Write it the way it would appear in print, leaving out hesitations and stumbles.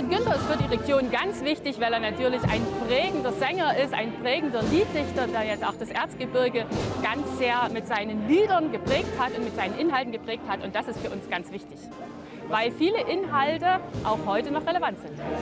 Manfred Günther ist für die Region ganz wichtig, weil er natürlich ein prägender Sänger ist, ein prägender Lieddichter, der jetzt auch das Erzgebirge ganz sehr mit seinen Liedern geprägt hat und mit seinen Inhalten geprägt hat. Und das ist für uns ganz wichtig, weil viele Inhalte auch heute noch relevant sind.